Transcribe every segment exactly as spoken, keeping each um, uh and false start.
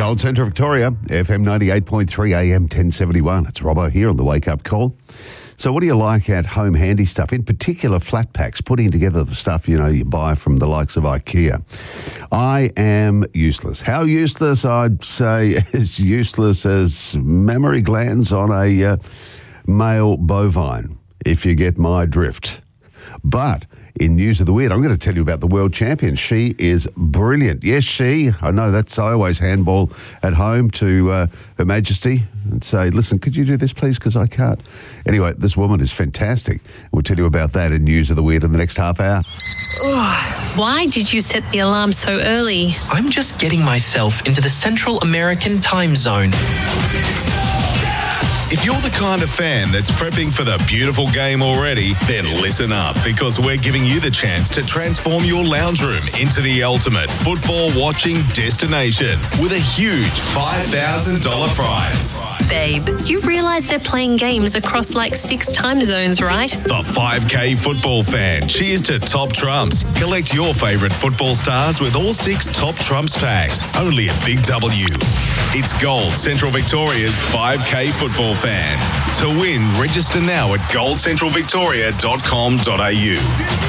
Gold Central Victoria, F M ninety-eight point three, A M ten seventy-one. It's Robbo here on the Wake Up Call. So what do you like at home handy stuff, in particular flat packs, putting together the stuff, you know, you buy from the likes of IKEA? I am useless. How useless? I'd say as useless as mammary glands on a uh, male bovine, if you get my drift. But in News of the Weird, I'm going to tell you about the world champion. She is brilliant. Yes, she. I know that's I always handball at home to uh, Her Majesty and say, listen, could you do this, please, because I can't. Anyway, this woman is fantastic. We'll tell you about that in News of the Weird in the next half hour. Why did you set the alarm so early? I'm just getting myself into the Central American time zone. If you're the kind of fan that's prepping for the beautiful game already, then listen up, because we're giving you the chance to transform your lounge room into the ultimate football watching destination with a huge five thousand dollars prize. Babe, you realise they're playing games across like six time zones, right? The five K football fan. Cheers to Top Trumps. Collect your favourite football stars with all six Top Trumps packs. Only at Big W. It's Gold Central Victoria's five K football fan. To win, register now at gold central victoria dot com dot a u.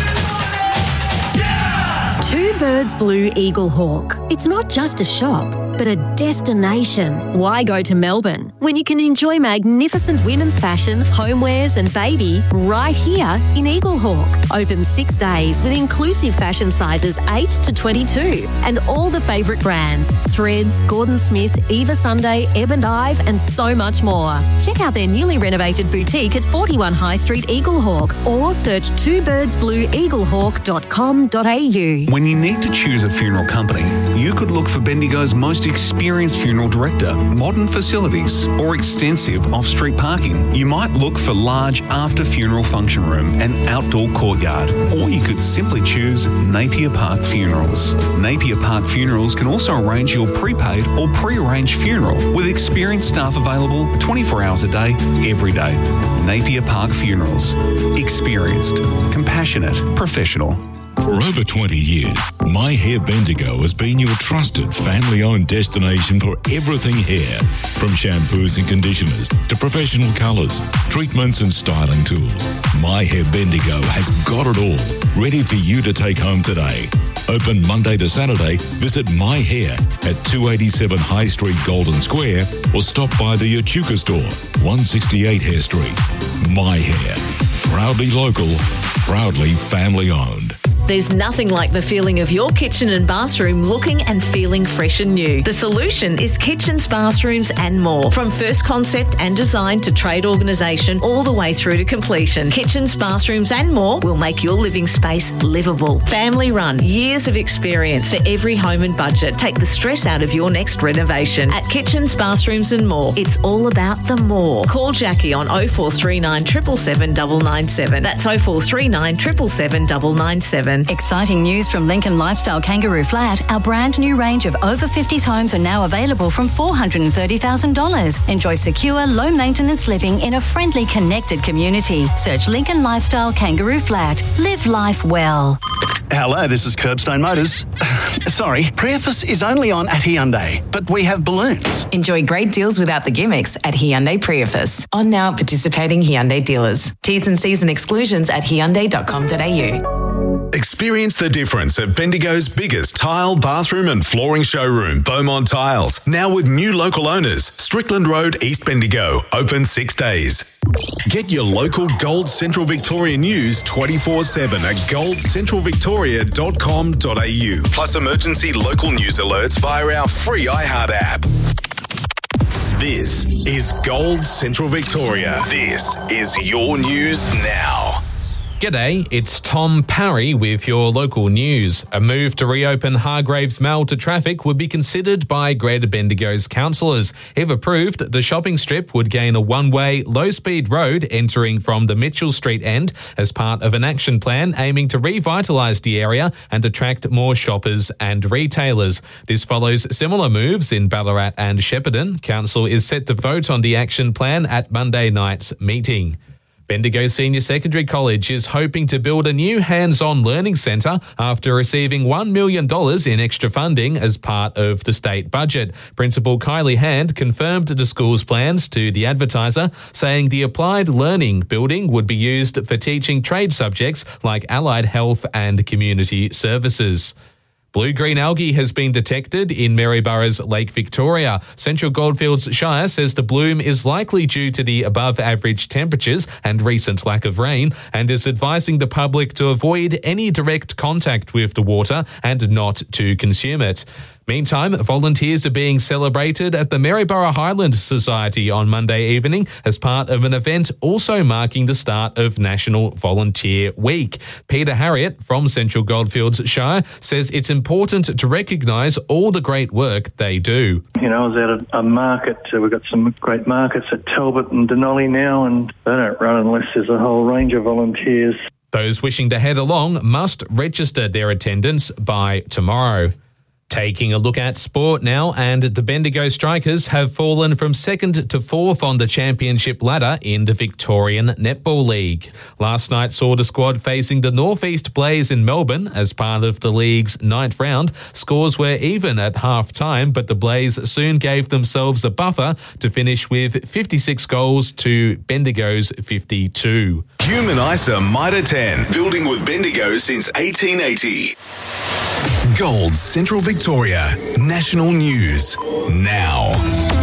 Two Birds Blue Eagle Hawk. It's not just a shop, but a destination. Why go to Melbourne when you can enjoy magnificent women's fashion, homewares and baby right here in Eagle Hawk? Open six days with inclusive fashion sizes eight to twenty-two and all the favourite brands, Threads, Gordon Smith, Eva Sunday, Ebb and Ive and so much more. Check out their newly renovated boutique at forty-one High Street, Eagle Hawk, or search two birds blue eagle hawk dot com dot a u. When you need to choose a funeral company, you could look for Bendigo's most experienced funeral director, modern facilities, or extensive off-street parking. You might look for large after-funeral function room and outdoor courtyard, or you could simply choose Napier Park Funerals. Napier Park Funerals can also arrange your prepaid or pre-arranged funeral with experienced staff available twenty-four hours a day, every day. Napier Park Funerals. Experienced, compassionate, professional. For over twenty years, My Hair Bendigo has been your trusted family-owned destination for everything hair. From shampoos and conditioners to professional colours, treatments and styling tools, My Hair Bendigo has got it all, ready for you to take home today. Open Monday to Saturday, visit My Hair at two eighty-seven High Street, Golden Square, or stop by the Echuca store, one sixty-eight Hare Street. My Hair. Proudly local, proudly family-owned. There's nothing like the feeling of your kitchen and bathroom looking and feeling fresh and new. The solution is kitchens, bathrooms and more. From first concept and design to trade organisation all the way through to completion. Kitchens, bathrooms and more will make your living space livable. Family run, years of experience for every home and budget. Take the stress out of your next renovation. At Kitchens, Bathrooms and More, it's all about the more. Call Jackie on oh four three nine, seven seven seven, nine nine seven. That's oh four three nine, seven seven seven, nine nine seven. Exciting news from Lincoln Lifestyle Kangaroo Flat. Our brand new range of over fifties homes are now available from four hundred thirty thousand dollars. Enjoy secure, low maintenance living in a friendly, connected community. Search Lincoln Lifestyle Kangaroo Flat. Live life well. Hello, this is Curbstone Motors. Sorry, Priefus is only on at Hyundai, but we have balloons. Enjoy great deals without the gimmicks at Hyundai Priefus. On now at participating Hyundai dealers. T's and C's and exclusions at hyundai dot com dot a u. Experience the difference at Bendigo's biggest tile, bathroom and flooring showroom, Beaumont Tiles. Now with new local owners, Strickland Road, East Bendigo. Open six days. Get your local Gold Central Victoria news twenty-four seven at gold central victoria dot com dot a u. Plus emergency local news alerts via our free iHeart app. This is Gold Central Victoria. This is your news now. G'day, it's Tom Parry with your local news. A move to reopen Hargraves Mall to traffic would be considered by Greater Bendigo's councillors. If approved, the shopping strip would gain a one-way, low-speed road entering from the Mitchell Street end as part of an action plan aiming to revitalise the area and attract more shoppers and retailers. This follows similar moves in Ballarat and Shepparton. Council is set to vote on the action plan at Monday night's meeting. Bendigo Senior Secondary College is hoping to build a new hands-on learning centre after receiving one million dollars in extra funding as part of the state budget. Principal Kylie Hand confirmed the school's plans to the Advertiser, saying the applied learning building would be used for teaching trade subjects like allied health and community services. Blue-green algae has been detected in Maryborough's Lake Victoria. Central Goldfields Shire says the bloom is likely due to the above-average temperatures and recent lack of rain, and is advising the public to avoid any direct contact with the water and not to consume it. Meantime, volunteers are being celebrated at the Maryborough Highland Society on Monday evening as part of an event also marking the start of National Volunteer Week. Peter Harriott from Central Goldfields Shire says it's important to recognise all the great work they do. You know, I was at a, a market. Uh, we've got some great markets at Talbot and Denali now, and they don't run unless there's a whole range of volunteers. Those wishing to head along must register their attendance by tomorrow. Taking a look at sport now, and the Bendigo Strikers have fallen from second to fourth on the championship ladder in the Victorian Netball League. Last night saw the squad facing the North East Blaze in Melbourne as part of the league's ninth round. Scores were even at half-time, but the Blaze soon gave themselves a buffer to finish with fifty-six goals to Bendigo's fifty-two. Human ISA Mitre ten, building with Bendigo since eighteen eighty. Gold Central Victoria, National News, now.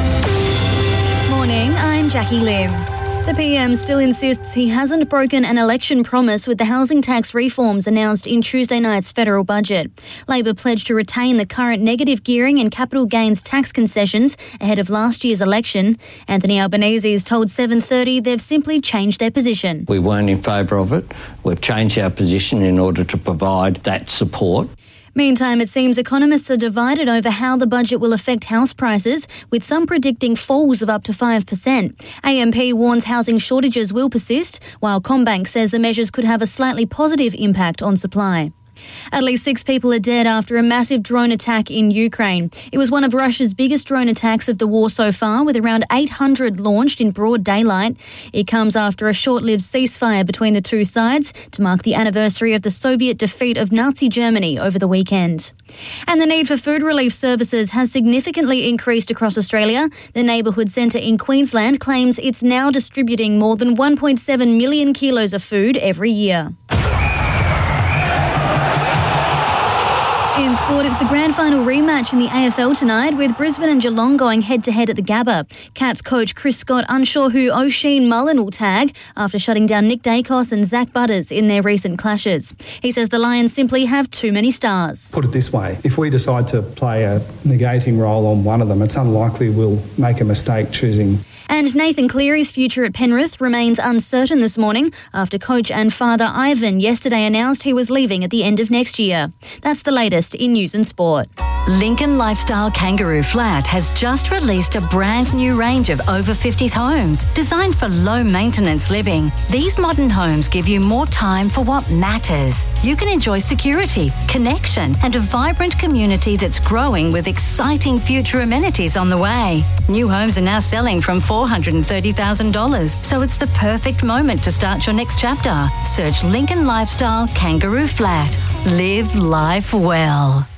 Morning, I'm Jackie Lim. The P M still insists he hasn't broken an election promise with the housing tax reforms announced in Tuesday night's federal budget. Labor pledged to retain the current negative gearing and capital gains tax concessions ahead of last year's election. Anthony Albanese has told seven thirty they've simply changed their position. We weren't in favour of it. We've changed our position in order to provide that support. Meantime, it seems economists are divided over how the budget will affect house prices, with some predicting falls of up to five percent. A M P warns housing shortages will persist, while CommBank says the measures could have a slightly positive impact on supply. At least six people are dead after a massive drone attack in Ukraine. It was one of Russia's biggest drone attacks of the war so far, with around eight hundred launched in broad daylight. It comes after a short-lived ceasefire between the two sides to mark the anniversary of the Soviet defeat of Nazi Germany over the weekend. And the need for food relief services has significantly increased across Australia. The Neighbourhood Centre in Queensland claims it's now distributing more than one point seven million kilos of food every year. In sport, it's the grand final rematch in the A F L tonight, with Brisbane and Geelong going head-to-head at the Gabba. Cats coach Chris Scott unsure who O'Sheen Mullen will tag after shutting down Nick Dacos and Zach Butters in their recent clashes. He says the Lions simply have too many stars. Put it this way, if we decide to play a negating role on one of them, it's unlikely we'll make a mistake choosing. And Nathan Cleary's future at Penrith remains uncertain this morning after coach and father Ivan yesterday announced he was leaving at the end of next year. That's the latest in news and sport. Lincoln Lifestyle Kangaroo Flat has just released a brand new range of over fifties homes designed for low-maintenance living. These modern homes give you more time for what matters. You can enjoy security, connection, and a vibrant community that's growing with exciting future amenities on the way. New homes are now selling from four hundred thirty thousand dollars, so it's the perfect moment to start your next chapter. Search Lincoln Lifestyle Kangaroo Flat. Live life well.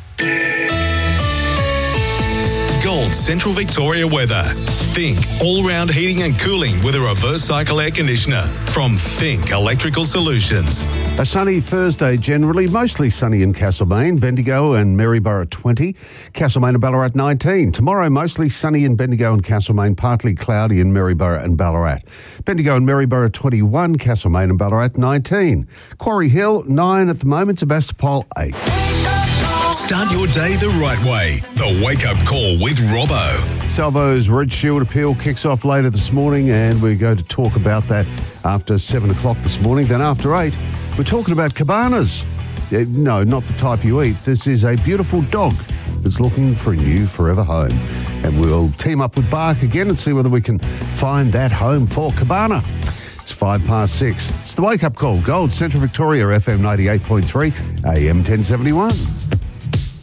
Gold Central Victoria weather. Think all-round heating and cooling with a reverse cycle air conditioner from Think Electrical Solutions. A sunny Thursday generally, mostly sunny in Castlemaine, Bendigo and Maryborough twenty, Castlemaine and Ballarat nineteen. Tomorrow mostly sunny in Bendigo and Castlemaine, partly cloudy in Maryborough and Ballarat. Bendigo and Maryborough twenty-one, Castlemaine and Ballarat nineteen. Quarry Hill nine at the moment, Sebastopol eight. Start your day the right way. The Wake Up Call with Robbo. Salvo's Red Shield appeal kicks off later this morning, and we're going to talk about that after seven o'clock this morning. Then after eight, we're talking about cabanas. Yeah, no, not the type you eat. This is a beautiful dog that's looking for a new forever home. And we'll team up with Bark again and see whether we can find that home for Cabana. It's five past six. It's the Wake Up Call. Gold Central Victoria, F M ninety-eight point three, A M ten seventy-one.